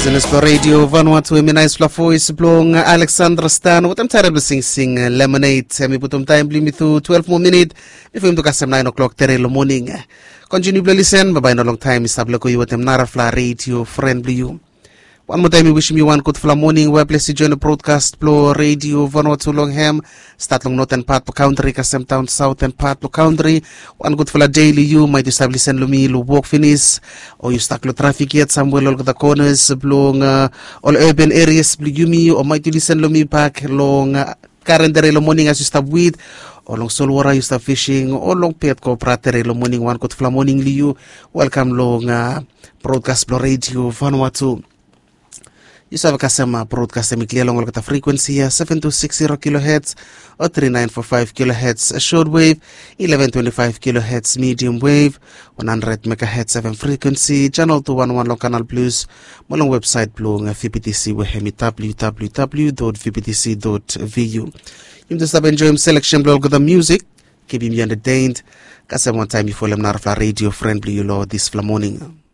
Business Flow Radio Vanuatu Minais Flafois Blong Alexandra Stan what I'm terrible sing Lemonade mi putum time bli mithu 12 more minute before to kasam 9 o'clock terelo morning continue to listen bye no long time isablo ko yutem nara Fla Radio friendly you one more time we wish you one good Fla morning where place to join the broadcast Flow Radio Vanuatu Longham start long northern part to country kasam town southern part to country one good Fla daily you might establish and lumi lu walk finish or you stuck lo traffic yet somewhere along the corners blong all urban areas bli yumi or might you listen lumi back long current lo morning as you stop with or long solwara you stop fishing or long pet ko pratere lo morning one good Fla morning liu welcome long broadcast Flow Radio Vanuatu. You have a customer broadcast clear along the frequency 7260 kHz or 3945 kHz shortwave, 1125 kHz medium wave, 100 MHz 7 frequency, channel 211 long canal plus, malong website blong VPTC wehemi www.vptc.vu. You just have enjoyed selection blog the music, keep him entertained. Cause one time you follow Narfla Radio friendly you know this Fla morning.